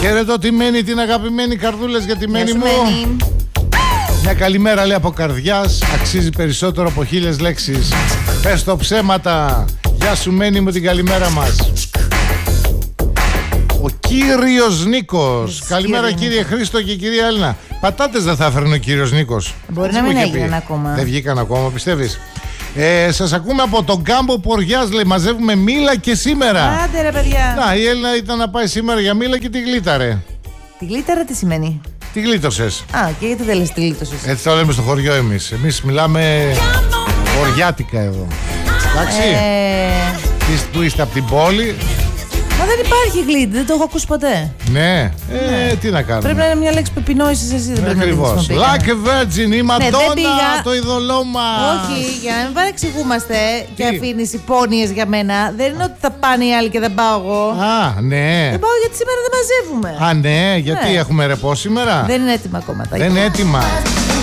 Χαίρετο τη Μένη, την αγαπημένη καρδούλες για τη Μένη μου. Μια καλημέρα λέει από καρδιάς, αξίζει περισσότερο από 1000 λέξεις. Πες το ψέματα. Γεια σου Μένη μου, την καλημέρα μας. Ο κύριος Νίκος. Καλημέρα κύριε Χρήστο και κυρία Έλληνα. Πατάτες δεν θα έφερνε ο κύριος Νίκος. Μπορεί να μην έγιναν ακόμα. Δεν βγήκαν ακόμα, πιστεύεις? Σας ακούμε από τον κάμπο Ποριάς, λέει, μαζεύουμε μήλα και σήμερα. Άντε ρε παιδιά. Να, η Έλληνα ήταν να πάει σήμερα για μήλα και τη γλίταρε. Τη γλίταρα τι σημαίνει? Τη γλίτωσες. Α, και γιατί δεν λες τη γλίτωσες? Έτσι το λέμε στο χωριό εμείς. Εμείς μιλάμε χωριάτικα εδώ. Εντάξει. Που είστε από την πόλη. Μα δεν υπάρχει γλίτη, δεν το έχω ακούσει ποτέ. Ναι, τι να κάνουμε. Πρέπει να είναι μια λέξη που επινόησες εσύ, δεν πρέπει να την χρησιμοποιείς. Like a virgin, η Μαντόνα, το είδωλό μας. Όχι, για να μην παρεξηγούμαστε και αφήνεις υπόνοιες για μένα. Δεν είναι ότι θα πάνε οι άλλοι και δεν πάω εγώ. Α, ναι. Δεν πάω γιατί σήμερα δεν μαζεύουμε. Α, ναι, γιατί έχουμε ρεπό σήμερα. Δεν είναι έτοιμα ακόμα τα Δεν είναι έτοιμα.